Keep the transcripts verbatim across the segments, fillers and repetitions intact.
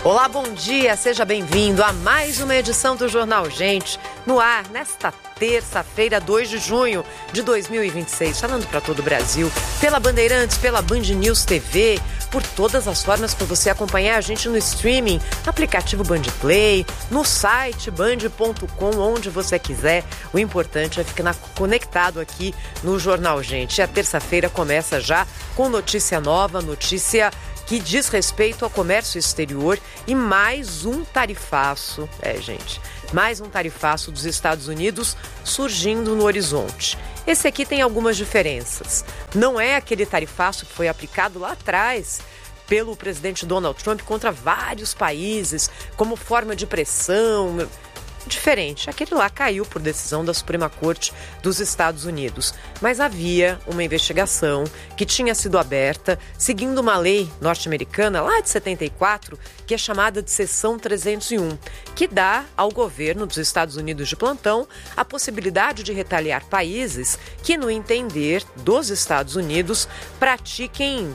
Olá, bom dia, seja bem-vindo a mais uma edição do Jornal Gente, no ar nesta terça-feira, dois de junho de dois mil e vinte e seis, falando para todo o Brasil, pela Bandeirantes, pela Band News T V, por todas as formas para você acompanhar a gente no streaming, no aplicativo Band Play, no site band ponto com, onde você quiser. O importante é ficar conectado aqui no Jornal Gente. E a terça-feira começa já com notícia nova, notícia que diz respeito ao comércio exterior e mais um tarifaço, é gente, mais um tarifaço dos Estados Unidos surgindo no horizonte. Esse aqui tem algumas diferenças. Não é aquele tarifaço que foi aplicado lá atrás pelo presidente Donald Trump contra vários países como forma de pressão. Diferente, aquele lá caiu por decisão da Suprema Corte dos Estados Unidos, mas havia uma investigação que tinha sido aberta seguindo uma lei norte-americana lá de setenta e quatro, que é chamada de Seção trezentos e um, que dá ao governo dos Estados Unidos de plantão a possibilidade de retaliar países que, no entender dos Estados Unidos, pratiquem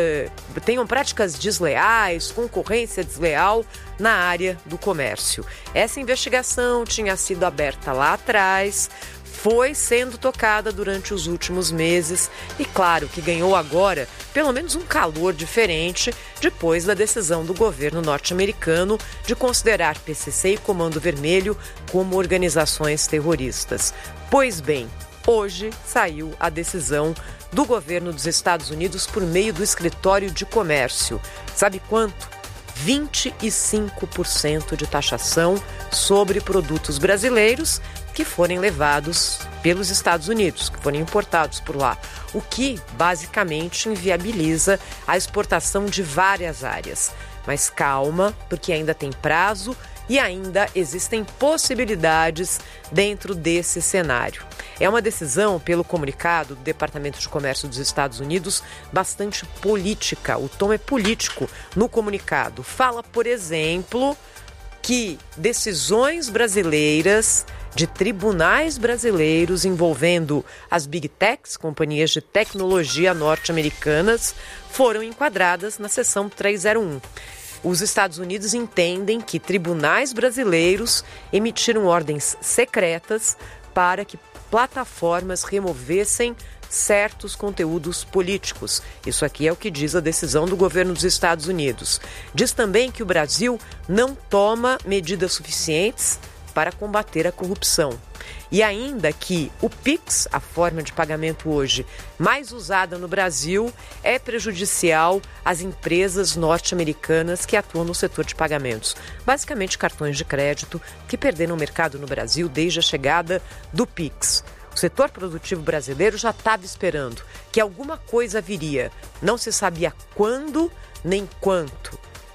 Uh, tenham práticas desleais, concorrência desleal na área do comércio. Essa investigação tinha sido aberta lá atrás, foi sendo tocada durante os últimos meses e, claro, que ganhou agora pelo menos um calor diferente depois da decisão do governo norte-americano de considerar P C C e Comando Vermelho como organizações terroristas. Pois bem, hoje saiu a decisão do governo dos Estados Unidos por meio do Escritório de Comércio. Sabe quanto? vinte e cinco por cento de taxação sobre produtos brasileiros que forem levados pelos Estados Unidos, que forem importados por lá, o que basicamente inviabiliza a exportação de várias áreas. Mas calma, porque ainda tem prazo e ainda existem possibilidades dentro desse cenário. É uma decisão, pelo comunicado do Departamento de Comércio dos Estados Unidos, bastante política. O tom é político no comunicado. Fala, por exemplo, que decisões brasileiras de tribunais brasileiros envolvendo as Big Techs, companhias de tecnologia norte-americanas, foram enquadradas na seção trezentos e um. Os Estados Unidos entendem que tribunais brasileiros emitiram ordens secretas para que plataformas removessem certos conteúdos políticos. Isso aqui é o que diz a decisão do governo dos Estados Unidos. Diz também que o Brasil não toma medidas suficientes para combater a corrupção. E ainda que o Pix, a forma de pagamento hoje mais usada no Brasil, é prejudicial às empresas norte-americanas que atuam no setor de pagamentos. Basicamente cartões de crédito que perderam o mercado no Brasil desde a chegada do Pix. O setor produtivo brasileiro já estava esperando que alguma coisa viria. Não se sabia quando nem quanto.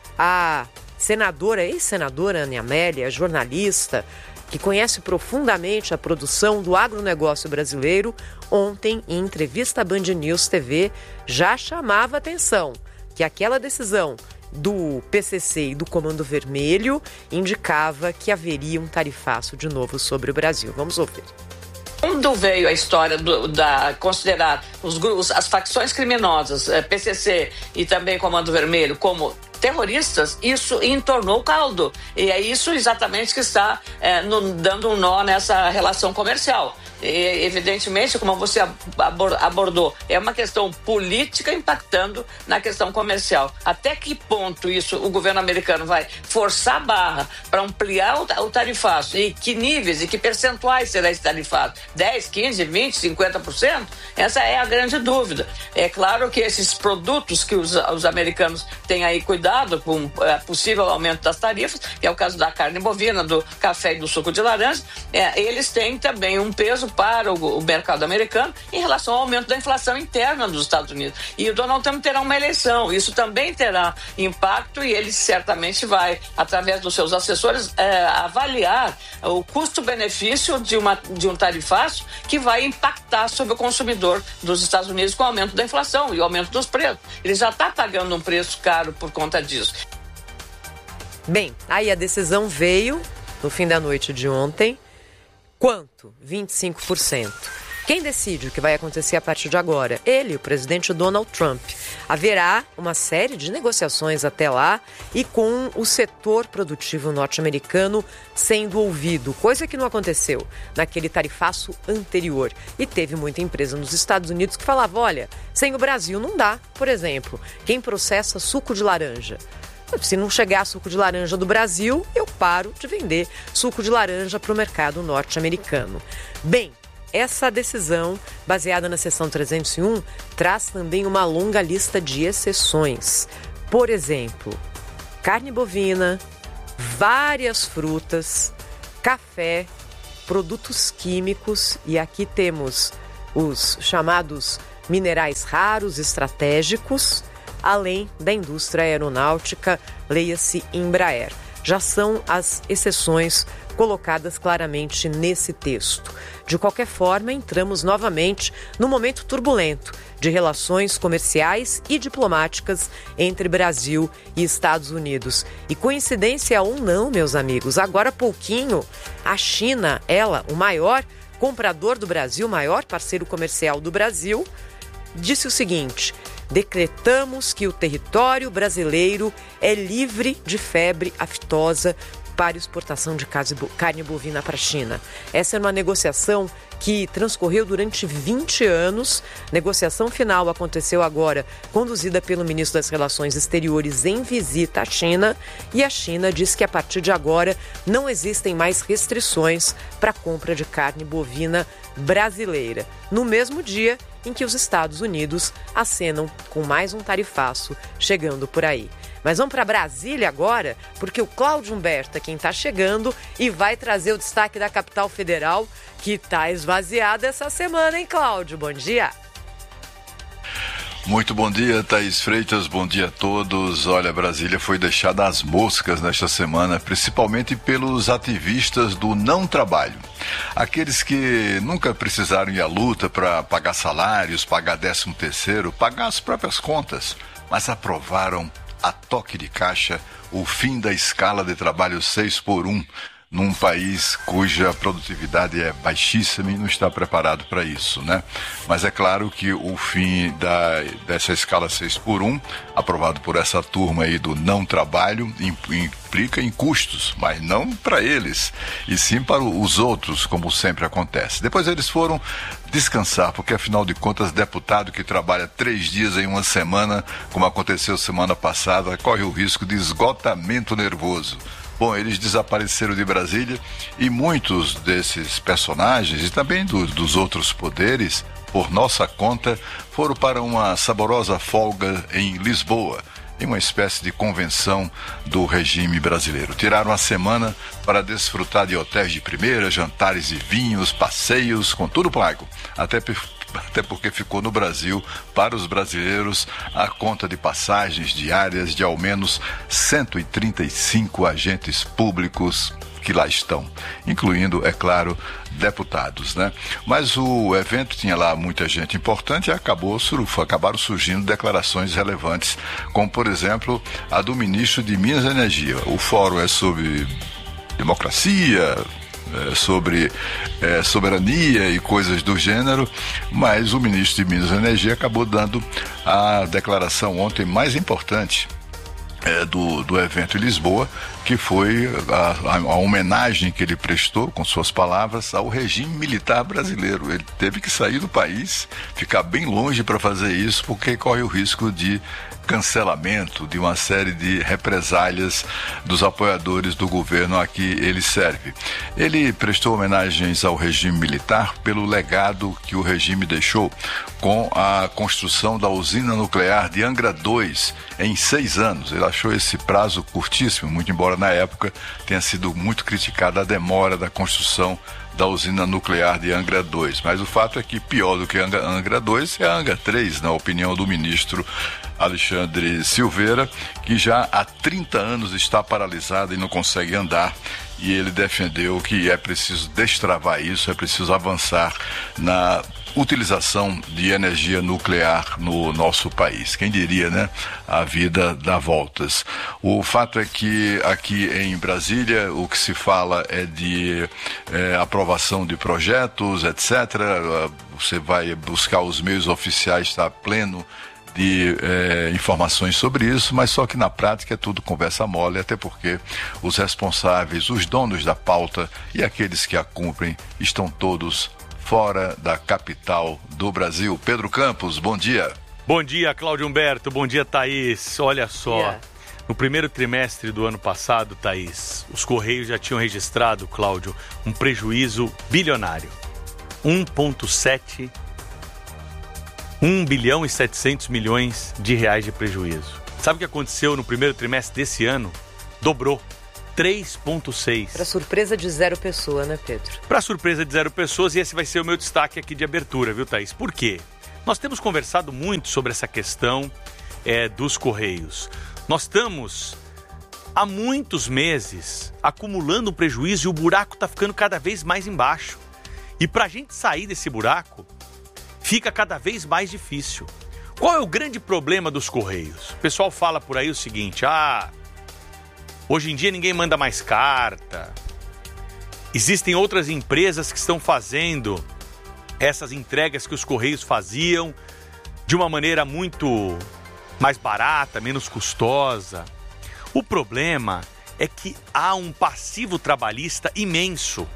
A senadora, ex-senadora Ana Amélia, jornalista, que conhece profundamente a produção do agronegócio brasileiro, ontem, em entrevista à Band News T V, já chamava atenção que aquela decisão do P C C e do Comando Vermelho indicava que haveria um tarifaço de novo sobre o Brasil. Vamos ouvir. Quando veio a história do, da considerar os grupos, as facções criminosas, P C C e também Comando Vermelho, como terroristas, isso entornou o caldo. E é isso exatamente que está é, no, dando um nó nessa relação comercial. E, evidentemente, como você abordou, é uma questão política impactando na questão comercial. Até que ponto isso o governo americano vai forçar a barra para ampliar o tarifaço? E que níveis e que percentuais será esse tarifado? dez, quinze, vinte, cinquenta por cento? Essa é a grande dúvida. É claro que esses produtos que os, os americanos têm aí cuidado com é, possível aumento das tarifas, que é o caso da carne bovina, do café e do suco de laranja, é, eles têm também um peso para o, o mercado americano em relação ao aumento da inflação interna dos Estados Unidos. E o Donald Trump terá uma eleição, isso também terá impacto e ele certamente vai, através dos seus assessores, é, avaliar o custo-benefício de, uma, de um tarifaço que vai impactar sobre o consumidor dos Estados Unidos com o aumento da inflação e o aumento dos preços. Ele já está pagando um preço caro por conta disso. Bem, aí a decisão veio no fim da noite de ontem. Quanto? vinte e cinco por cento. Quem decide o que vai acontecer a partir de agora? Ele, o presidente Donald Trump. Haverá uma série de negociações até lá e com o setor produtivo norte-americano sendo ouvido, coisa que não aconteceu naquele tarifaço anterior. E teve muita empresa nos Estados Unidos que falava, olha, sem o Brasil não dá. Por exemplo, quem processa suco de laranja? Se não chegar suco de laranja do Brasil, eu paro de vender suco de laranja para o mercado norte-americano. Bem, essa decisão, baseada na seção trezentos e um, traz também uma longa lista de exceções. Por exemplo, carne bovina, várias frutas, café, produtos químicos e aqui temos os chamados minerais raros estratégicos, além da indústria aeronáutica, leia-se Embraer. Já são as exceções colocadas claramente nesse texto. De qualquer forma, entramos novamente num momento turbulento de relações comerciais e diplomáticas entre Brasil e Estados Unidos. E coincidência ou não, meus amigos, agora há pouquinho, a China, ela, o maior comprador do Brasil, o maior parceiro comercial do Brasil, disse o seguinte: decretamos que o território brasileiro é livre de febre aftosa para exportação de carne bovina para a China. Essa é uma negociação que transcorreu durante vinte anos. Negociação final aconteceu agora, conduzida pelo ministro das Relações Exteriores em visita à China, e a China diz que a partir de agora não existem mais restrições para a compra de carne bovina brasileira. No mesmo dia em que os Estados Unidos acenam com mais um tarifaço chegando por aí. Mas vamos para Brasília agora, porque o Cláudio Humberto é quem está chegando e vai trazer o destaque da capital federal, que está esvaziada essa semana, hein, Cláudio? Bom dia. Muito bom dia, Thaís Freitas, bom dia a todos. Olha, Brasília foi deixada às moscas nesta semana, principalmente pelos ativistas do não trabalho. Aqueles que nunca precisaram ir à luta para pagar salários, pagar décimo terceiro, pagar as próprias contas, mas aprovaram a toque de caixa o fim da escala de trabalho seis por um, num país cuja produtividade é baixíssima e não está preparado para isso, né? Mas é claro que o fim da, dessa escala seis por um, aprovado por essa turma aí do não trabalho, implica em custos, mas não para eles, e sim para os outros, como sempre acontece. Depois eles foram descansar, porque afinal de contas, deputado que trabalha três dias em uma semana, como aconteceu semana passada, corre o risco de esgotamento nervoso. Bom, eles desapareceram de Brasília e muitos desses personagens e também do, dos outros poderes, por nossa conta, foram para uma saborosa folga em Lisboa, em uma espécie de convenção do regime brasileiro. Tiraram a semana para desfrutar de hotéis de primeira, jantares e vinhos, passeios, com tudo pago. Até até porque ficou no Brasil, para os brasileiros, a conta de passagens diárias de ao menos cento e trinta e cinco agentes públicos que lá estão, incluindo, é claro, deputados, né? Mas o evento tinha lá muita gente importante e acabou, acabaram surgindo declarações relevantes, como, por exemplo, a do ministro de Minas e Energia. O fórum é sobre democracia, É, sobre é, soberania e coisas do gênero, mas o ministro de Minas e Energia acabou dando a declaração ontem mais importante é, do, do evento em Lisboa, que foi a, a, a homenagem que ele prestou, com suas palavras, ao regime militar brasileiro. Ele teve que sair do país, ficar bem longe para fazer isso, porque corre o risco de cancelamento, de uma série de represálias dos apoiadores do governo a que ele serve. Ele prestou homenagens ao regime militar pelo legado que o regime deixou com a construção da usina nuclear de Angra dois em seis anos. Ele achou esse prazo curtíssimo, muito embora na época tenha sido muito criticada a demora da construção da usina nuclear de Angra dois. Mas o fato é que pior do que Angra, Angra dois é a Angra três, na opinião do ministro Alexandre Silveira, que já há trinta anos está paralisado e não consegue andar. E ele defendeu que é preciso destravar isso, é preciso avançar na utilização de energia nuclear no nosso país. Quem diria, né? A vida dá voltas. O fato é que aqui em Brasília o que se fala é de é, aprovação de projetos, etcétera. Você vai buscar os meios oficiais, está pleno de eh, informações sobre isso, mas só que na prática é tudo conversa mole, até porque os responsáveis, os donos da pauta e aqueles que a cumprem estão todos fora da capital do Brasil. Pedro Campos, bom dia. Bom dia, Cláudio Humberto, bom dia, Thaís. Olha só, yeah. No primeiro trimestre do ano passado, Thaís, os Correios já tinham registrado, Cláudio, um prejuízo bilionário. um vírgula sete um bilhão e setecentos milhões de reais de prejuízo. Sabe o que aconteceu no primeiro trimestre desse ano? Dobrou. três vírgula seis. Para surpresa de zero pessoa, né, Pedro? Para surpresa de zero pessoas, e esse vai ser o meu destaque aqui de abertura, viu, Thaís? Por quê? Nós temos conversado muito sobre essa questão é, dos Correios. Nós estamos há muitos meses acumulando um prejuízo e o buraco está ficando cada vez mais embaixo. E para a gente sair desse buraco, fica cada vez mais difícil. Qual é o grande problema dos Correios? O pessoal fala por aí o seguinte, ah, hoje em dia ninguém manda mais carta. Existem outras empresas que estão fazendo essas entregas que os Correios faziam de uma maneira muito mais barata, menos custosa. O problema é que há um passivo trabalhista imenso.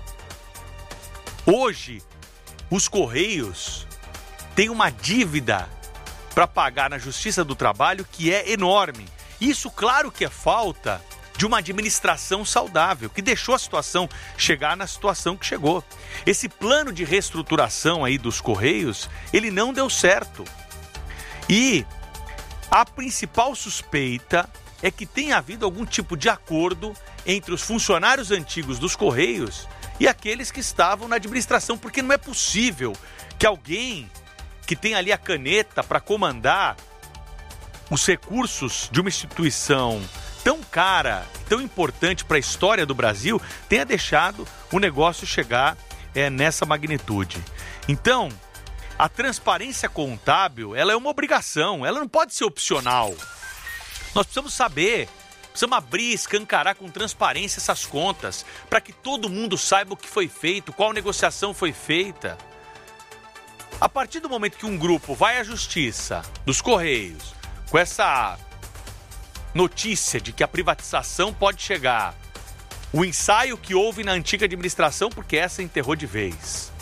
Hoje, os Correios tem uma dívida para pagar na Justiça do Trabalho que é enorme. Isso, claro que é falta de uma administração saudável, que deixou a situação chegar na situação que chegou. Esse plano de reestruturação aí dos Correios, ele não deu certo. E a principal suspeita é que tenha havido algum tipo de acordo entre os funcionários antigos dos Correios e aqueles que estavam na administração, porque não é possível que alguém que tem ali a caneta para comandar os recursos de uma instituição tão cara, tão importante para a história do Brasil, tenha deixado o negócio chegar é, nessa magnitude. Então, a transparência contábil, ela é uma obrigação, ela não pode ser opcional. Nós precisamos saber, precisamos abrir, escancarar com transparência essas contas, para que todo mundo saiba o que foi feito, qual negociação foi feita. A partir do momento que um grupo vai à Justiça dos Correios com essa notícia de que a privatização pode chegar, o ensaio que houve na antiga administração, porque essa enterrou de vez,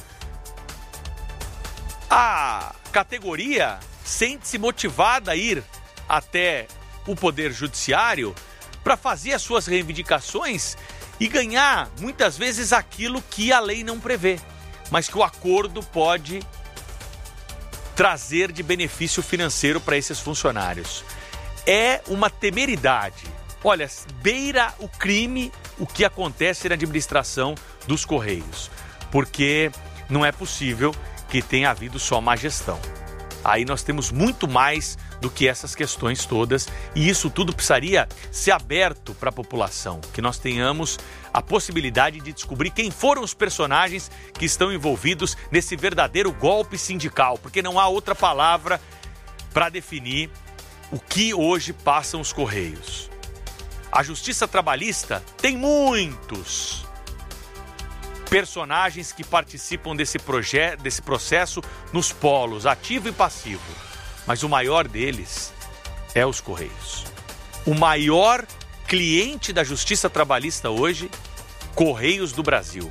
a categoria sente-se motivada a ir até o Poder Judiciário para fazer as suas reivindicações e ganhar, muitas vezes, aquilo que a lei não prevê, mas que o acordo pode trazer de benefício financeiro para esses funcionários. É uma temeridade. Olha, beira o crime o que acontece na administração dos Correios, porque não é possível que tenha havido só má gestão. Aí nós temos muito mais do que essas questões todas, e isso tudo precisaria ser aberto para a população, que nós tenhamos a possibilidade de descobrir quem foram os personagens que estão envolvidos nesse verdadeiro golpe sindical, porque não há outra palavra para definir o que hoje passam os Correios. A Justiça Trabalhista tem muitos personagens que participam desse, projeto, desse processo nos polos, ativo e passivo. Mas o maior deles é os Correios. O maior cliente da Justiça Trabalhista hoje, Correios do Brasil.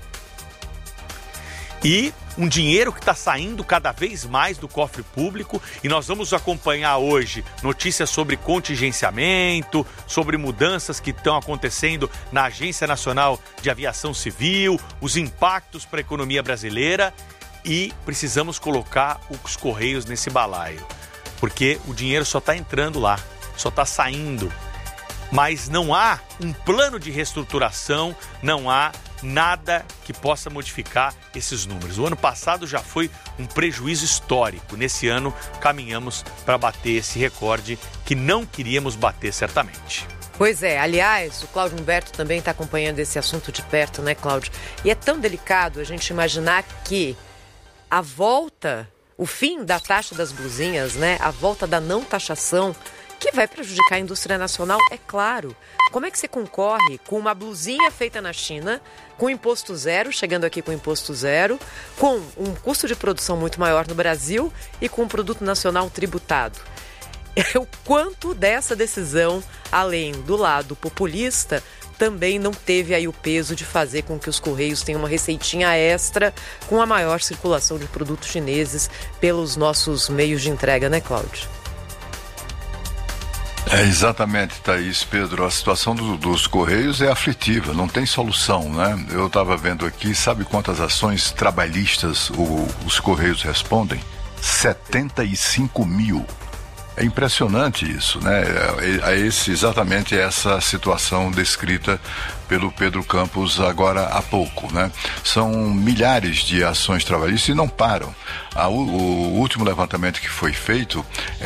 E um dinheiro que está saindo cada vez mais do cofre público, e nós vamos acompanhar hoje notícias sobre contingenciamento, sobre mudanças que estão acontecendo na Agência Nacional de Aviação Civil, os impactos para a economia brasileira, e precisamos colocar os Correios nesse balaio, porque o dinheiro só está entrando lá, só está saindo, mas não há um plano de reestruturação, não há nada que possa modificar esses números. O ano passado já foi um prejuízo histórico. Nesse ano, caminhamos para bater esse recorde que não queríamos bater certamente. Pois é, aliás, o Cláudio Humberto também está acompanhando esse assunto de perto, né, Cláudio? E é tão delicado a gente imaginar que a volta, o fim da taxa das blusinhas, né, a volta da não taxação, que vai prejudicar a indústria nacional, é claro. Como é que você concorre com uma blusinha feita na China, com imposto zero, chegando aqui com imposto zero, com um custo de produção muito maior no Brasil e com um produto nacional tributado? O quanto dessa decisão, além do lado populista, também não teve aí o peso de fazer com que os Correios tenham uma receitinha extra com a maior circulação de produtos chineses pelos nossos meios de entrega, né, Cláudio? É exatamente, Thaís, Pedro, a situação do, dos Correios é aflitiva, não tem solução, né? Eu estava vendo aqui, sabe quantas ações trabalhistas o, os Correios respondem? setenta e cinco mil. É impressionante isso, né? É, é esse, exatamente essa situação descrita pelo Pedro Campos agora há pouco, né? São milhares de ações trabalhistas e não param. A, o, o último levantamento que foi feito